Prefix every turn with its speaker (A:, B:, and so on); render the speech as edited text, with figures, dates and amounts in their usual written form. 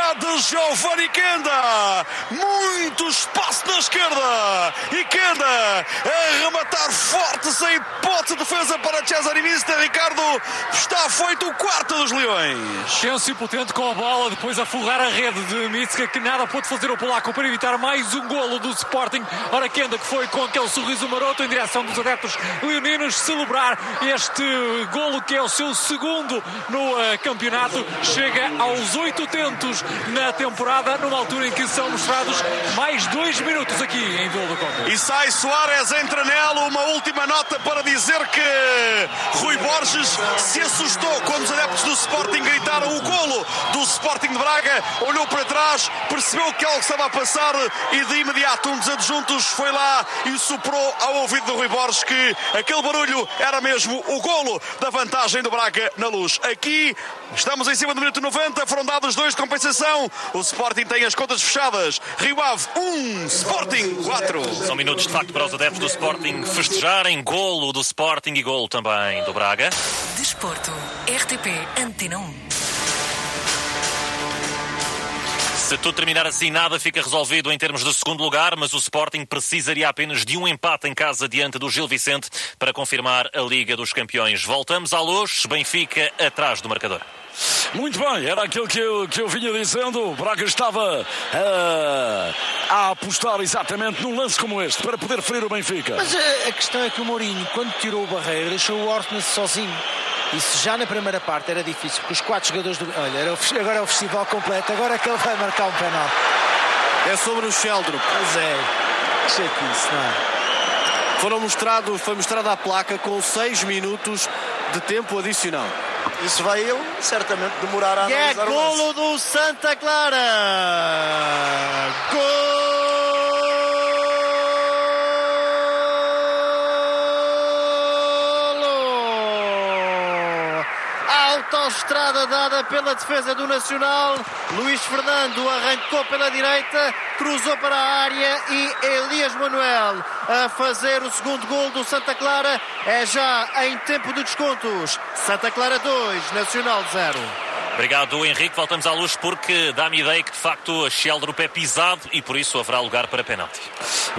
A: é de Giovanni Kenda. Muito espaço na esquerda. E Kenda a rematar forte, sem hipótese de defesa para Cesare Mista. Ricardo, está feito o quarto dos Leões.
B: Tenso e potente com a bola, depois a forrar a rede de Mitska, que nada pôde fazer o polaco para evitar mais um golo do Sporting. Ora, Kenda, que foi com aquele sorriso maroto em direção dos adeptos leoninos celebrar este golo, que é o seu segundo no campeonato. Chega aos 8 tentos na temporada, numa altura em que são mostrados mais 2 minutos aqui em Vila do Conde.
A: E sai Soares, entra nela. Uma última nota para dizer que Rui Borges se assustou quando os adeptos do Sporting gritaram o golo do Sporting de Braga. Olhou para trás, percebeu que algo estava a passar e de imediato um dos adjuntos foi lá e soprou ao ouvido do Rui Borges que aquele barulho era mesmo o golo da vantagem do Braga na Luz. Aqui estamos em cima do minuto 90, foram dados 2 de compensação. O Sporting tem as contas fechadas. Rio Ave 1, Sporting 4.
C: São minutos de facto para os adeptos do Sporting festejarem. Golo do Sporting e golo também do Braga.
D: Desporto, RTP Antena 1.
C: Se tudo terminar assim, nada fica resolvido em termos de segundo lugar, mas o Sporting precisaria apenas de um empate em casa diante do Gil Vicente para confirmar a Liga dos Campeões. Voltamos à Luz, Benfica atrás do marcador.
E: Muito bem, era aquilo que eu vinha dizendo. O Braga estava a apostar exatamente num lance como este para poder ferir o Benfica.
F: Mas a questão é que o Mourinho, quando tirou o Barreiro, deixou o Ortnes sozinho. Isso já na primeira parte era difícil, porque os 4 jogadores do... Olha, agora é o festival completo, agora é que ele vai marcar um penal.
G: É sobre o Sheldrup.
F: Pois é, que chatice, não é?
G: Foi mostrada a placa com 6 minutos de tempo adicional.
H: Isso vai ele certamente demorar a analisar.
G: E é golo do Santa Clara! Golo! Autoestrada dada pela defesa do Nacional. Luís Fernando arrancou pela direita, cruzou para a área e Elias Manuel a fazer o segundo gol do Santa Clara. É já em tempo de descontos. Santa Clara 2, Nacional 0.
C: Obrigado, Henrique. Voltamos à Luz porque dá-me ideia que de facto a Sheldrup é pisado e por isso haverá lugar para penalti.